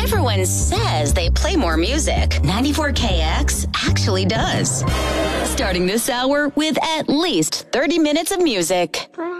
Everyone says they play more music. 94KX actually does. Starting this hour with at least 30 minutes of music.